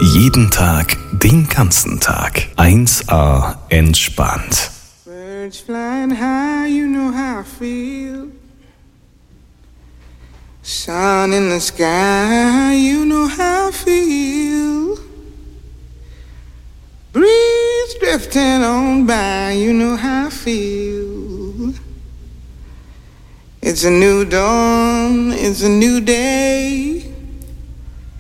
Jeden Tag, den ganzen Tag. 1A entspannt. Birds flying high, you know how I feel. Sun in the sky, you know how I feel. Breeze drifting on by, you know how I feel. It's a new dawn, it's a new day.